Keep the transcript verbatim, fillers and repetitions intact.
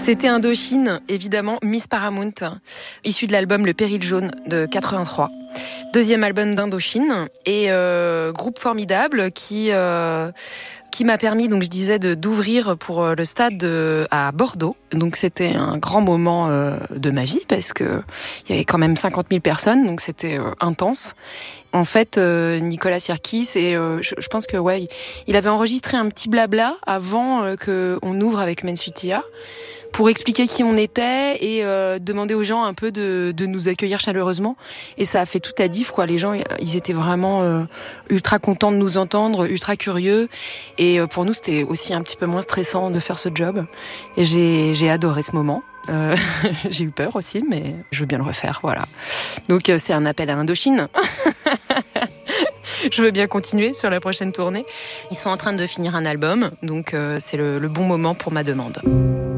C'était Indochine, évidemment, Miss Paramount, issu de l'album Le Péril Jaune de quatre-vingt-trois. Deuxième album d'Indochine et euh, groupe formidable qui euh, qui m'a permis, donc je disais, de d'ouvrir pour le stade de, à Bordeaux. Donc c'était un grand moment euh, de ma vie parce que il y avait quand même cinquante mille personnes, donc c'était euh, intense. En fait, euh, Nicolas Sirkis, et euh, je, je pense que ouais, il avait enregistré un petit blabla avant euh, que on ouvre avec Mensutia, pour expliquer qui on était et euh, demander aux gens un peu de, de nous accueillir chaleureusement. Et ça a fait toute la diff, quoi. Les gens, ils étaient vraiment euh, ultra contents de nous entendre, ultra curieux. Et euh, pour nous, c'était aussi un petit peu moins stressant de faire ce job. Et j'ai, j'ai adoré ce moment. Euh, j'ai eu peur aussi, mais je veux bien le refaire, voilà. Donc euh, c'est un appel à Indochine. Je veux bien continuer sur la prochaine tournée. Ils sont en train de finir un album, donc euh, c'est le, le bon moment pour ma demande.